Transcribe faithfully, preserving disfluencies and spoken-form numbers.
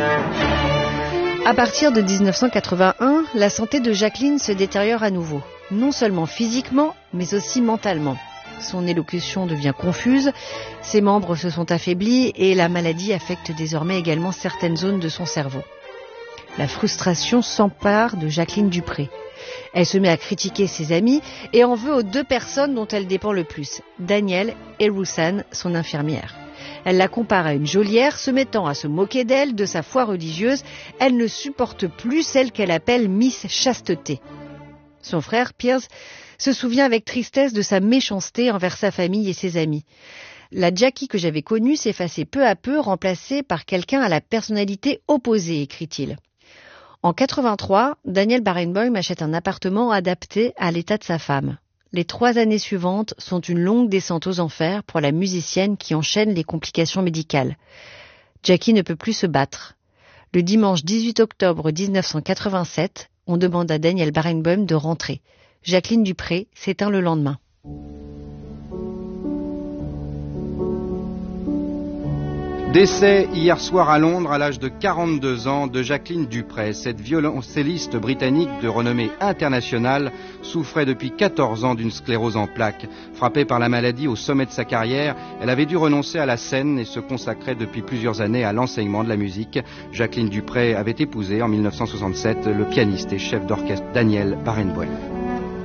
À partir de dix-neuf cent quatre-vingt-un, la santé de Jacqueline se détériore à nouveau, non seulement physiquement, mais aussi mentalement. Son élocution devient confuse, ses membres se sont affaiblis et la maladie affecte désormais également certaines zones de son cerveau. La frustration s'empare de Jacqueline Dupré. Elle se met à critiquer ses amis et en veut aux deux personnes dont elle dépend le plus, Danielle et Roussanne, son infirmière. Elle la compare à une geôlière, se mettant à se moquer d'elle, de sa foi religieuse. Elle ne supporte plus celle qu'elle appelle Miss Chasteté. Son frère, Piers, se souvient avec tristesse de sa méchanceté envers sa famille et ses amis. La Jackie que j'avais connue s'effaçait peu à peu, remplacée par quelqu'un à la personnalité opposée, écrit-il. En quatre-vingt-trois, Daniel Barenboim achète un appartement adapté à l'état de sa femme. Les trois années suivantes sont une longue descente aux enfers pour la musicienne qui enchaîne les complications médicales. Jackie ne peut plus se battre. Le dimanche dix-huit octobre dix-neuf cent quatre-vingt-sept, on demande à Daniel Barenboim de rentrer. Jacqueline Dupré s'éteint le lendemain. Décès hier soir à Londres à l'âge de quarante-deux ans de Jacqueline Dupré. Cette violoncelliste britannique de renommée internationale souffrait depuis quatorze ans d'une sclérose en plaques. Frappée par la maladie au sommet de sa carrière, elle avait dû renoncer à la scène et se consacrait depuis plusieurs années à l'enseignement de la musique. Jacqueline Dupré avait épousé en mille neuf cent soixante-sept le pianiste et chef d'orchestre Daniel Barenboim.